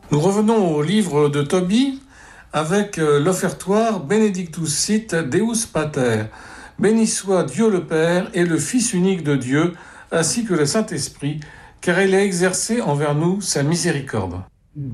Nous revenons au livre de Tobie avec l'offertoire Benedictus sit Deus Pater. Béni soit Dieu le Père et le Fils unique de Dieu, ainsi que le Saint-Esprit, car il a exercé envers nous sa miséricorde.